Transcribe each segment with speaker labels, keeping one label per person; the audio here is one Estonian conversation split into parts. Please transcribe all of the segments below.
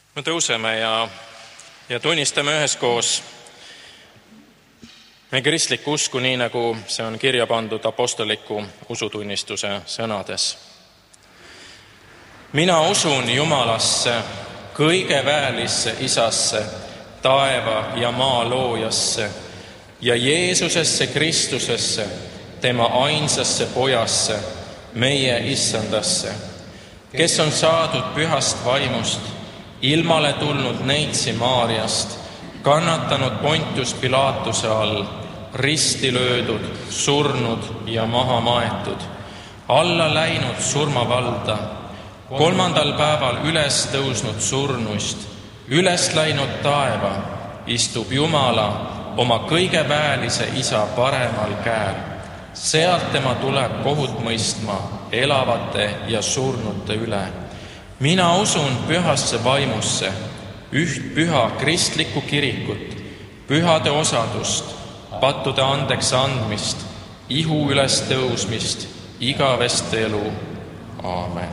Speaker 1: Me tõuseme ja tunnistame üheskoos meie kristlikku usku, nii nagu see on kirja pandud apostoliku usutunnistuse sõnades. Mina usun Jumalasse, kõige väelisse Isasse, taeva ja maa loojasse ja Jeesusesse Kristusesse, tema ainsasse Pojasse, meie Issandasse, kes on saadud pühast vaimust, ilmale tulnud neitsi Maariast, kannatanud Pontius Pilatuse all, risti löödud, surnud ja maha maetud, alla läinud surmavalda, 3. päeval üles tõusnud surnuist, üles läinud taeva, istub Jumala oma kõige väelise Isa paremal käel. Sealt tema tuleb kohut mõistma elavate ja surnute üle. Mina usun pühasse vaimusse, üht püha kristlikku kirikut, pühade osadust, pattude andeks andmist, ihu üles tõusmist, igavest elu. Aamen.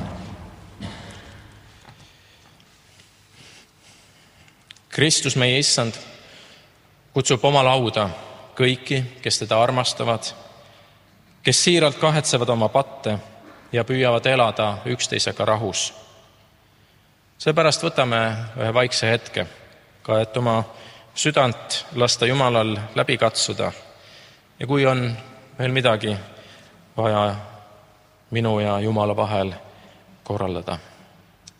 Speaker 1: Kristus, meie Issand, kutsub oma lauda kõiki, kes teda armastavad, kes siiralt kahetsevad oma patte ja püüavad elada üksteisega rahus. Seepärast võtame ühe vaikse hetke, ka et oma südant lasta Jumalal läbi katsuda. Ja kui on veel midagi vaja minu ja Jumala vahel korraldada.